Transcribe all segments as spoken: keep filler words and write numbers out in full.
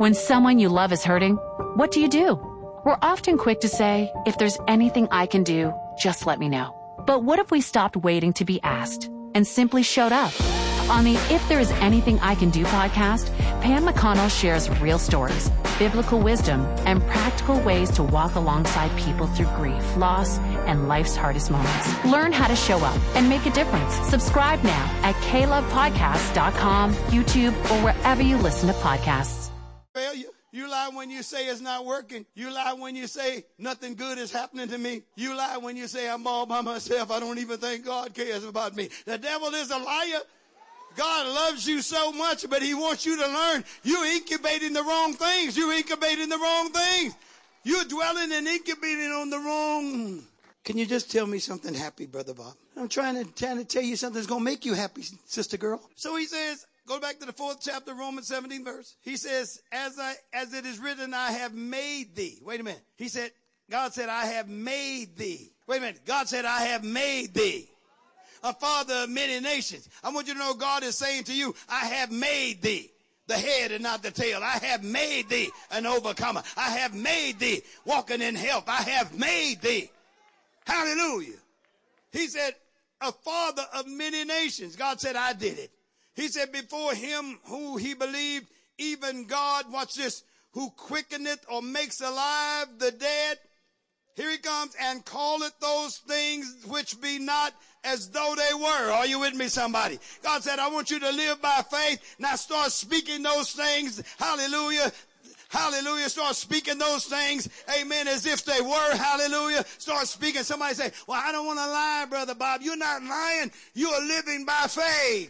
When someone you love is hurting, what do you do? We're often quick to say, if there's anything I can do, just let me know. But what if we stopped waiting to be asked and simply showed up? On the If There Is Anything I Can Do podcast, Pam McConnell shares real stories, biblical wisdom, and practical ways to walk alongside people through grief, loss, and life's hardest moments. Learn how to show up and make a difference. Subscribe now at k love podcast dot com, YouTube, or wherever you listen to podcasts. Failure. You lie when you say it's not working. You lie when you say nothing good is happening to me. You lie when you say I'm all by myself. I don't even think God cares about me. The devil is a liar. God loves you so much, but he wants you to learn you're incubating the wrong things. You're incubating the wrong things. You're dwelling and incubating on the wrong. Can you just tell me something happy, Brother Bob? I'm trying to, trying to tell you something that's going to make you happy, sister girl. So he says, go back to the fourth chapter, Romans seventeen verse. He says, as I, as it is written, I have made thee. Wait a minute. He said, God said, I have made thee. Wait a minute. God said, I have made thee a father of many nations. I want you to know God is saying to you, I have made thee the head and not the tail. I have made thee an overcomer. I have made thee walking in health. I have made thee. Hallelujah. He said, a father of many nations. God said, I did it. He said, before him who he believed, even God, watch this, who quickeneth or makes alive the dead. Here he comes, and calleth those things which be not as though they were. Are you with me, somebody? God said, I want you to live by faith. Now start speaking those things. Hallelujah. Hallelujah. Start speaking those things. Amen. As if they were. Hallelujah. Start speaking. Somebody say, well, I don't want to lie, Brother Bob. You're not lying. You are living by faith.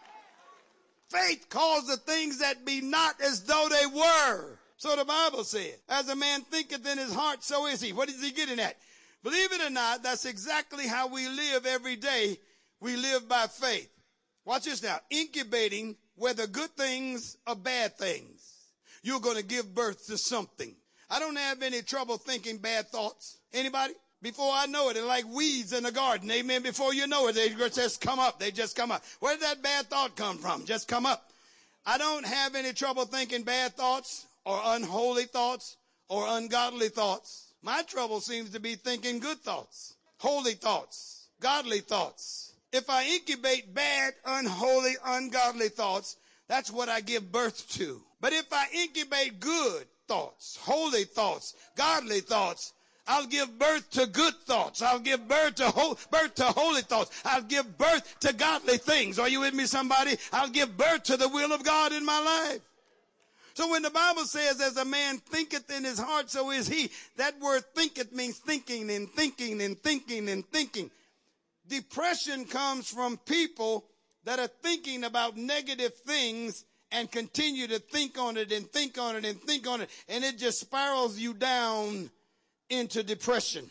Faith calls the things that be not as though they were. So the Bible said, as a man thinketh in his heart, so is he. What is he getting at? Believe it or not, that's exactly how we live every day. We live by faith. Watch this now. Incubating whether good things or bad things. You're going to give birth to something. I don't have any trouble thinking bad thoughts. Anybody? Before I know it, they're like weeds in the garden. Amen. Before you know it, they just come up. They just come up. Where did that bad thought come from? Just come up. I don't have any trouble thinking bad thoughts or unholy thoughts or ungodly thoughts. My trouble seems to be thinking good thoughts, holy thoughts, godly thoughts. If I incubate bad, unholy, ungodly thoughts, that's what I give birth to. But if I incubate good thoughts, holy thoughts, godly thoughts, I'll give birth to good thoughts. I'll give birth to ho- birth to holy thoughts. I'll give birth to godly things. Are you with me, somebody? I'll give birth to the will of God in my life. So when the Bible says, as a man thinketh in his heart, so is he. That word thinketh means thinking and thinking and thinking and thinking. Depression comes from people that are thinking about negative things and continue to think on it and think on it and think on it. And it just spirals you down into depression,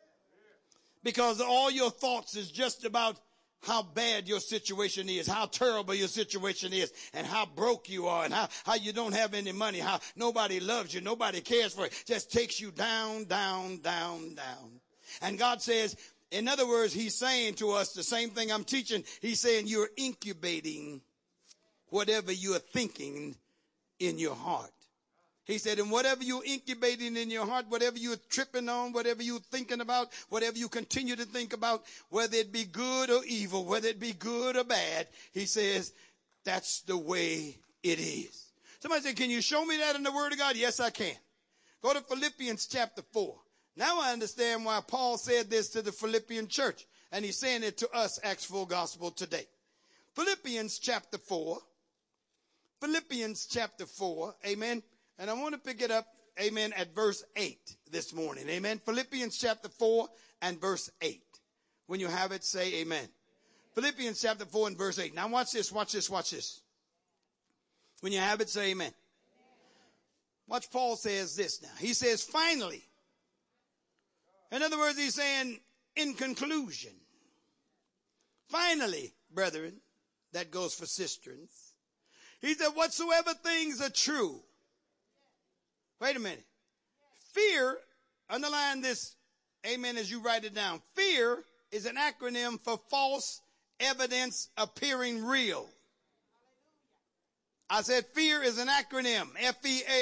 because all your thoughts is just about how bad your situation is, how terrible your situation is, and how broke you are, and how, how you don't have any money, how nobody loves you, nobody cares for you. Just takes you down, down, down, down. And God says, in other words, he's saying to us the same thing I'm teaching. He's saying you're incubating whatever you're thinking in your heart. He said, and whatever you're incubating in your heart, whatever you're tripping on, whatever you're thinking about, whatever you continue to think about, whether it be good or evil, whether it be good or bad, he says, that's the way it is. Somebody said, can you show me that in the Word of God? Yes, I can. Go to Philippians chapter four. Now I understand why Paul said this to the Philippian church, and he's saying it to us, Acts Full Gospel, today. Philippians chapter four. Philippians chapter four. Amen. And I want to pick it up, amen, at verse eight this morning. Amen. Philippians chapter four and verse eight. When you have it, say amen. Philippians chapter four and verse eight. Now watch this, watch this, watch this. When you have it, say amen. Watch Paul says this now. He says, finally. In other words, he's saying, in conclusion. Finally, brethren, that goes for sisterins. He said, whatsoever things are true. Wait a minute. Fear, underline this, amen, as you write it down. Fear is an acronym for false evidence appearing real. I said fear is an acronym, F E A